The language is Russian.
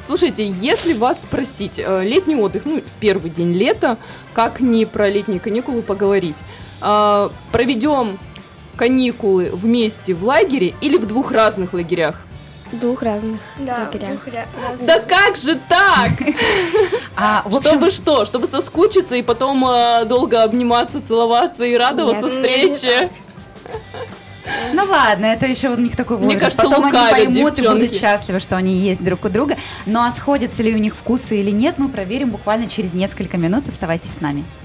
Слушайте, если вас спросить, летний отдых, первый день лета, как не про летние каникулы поговорить? Проведем каникулы вместе в лагере или в 2 разных лагерях? 2 разных Да, лагерях. Да как же так? В общем, Чтобы соскучиться и потом долго обниматься, целоваться и радоваться Нет. встрече? ну ладно, это еще у них такой возраст. Мне кажется, Потом они лукавят поймут и будут девчонки. счастливы, что они есть друг у друга. Ну а сходятся ли у них вкусы или нет, мы проверим буквально через несколько минут. Оставайтесь с нами.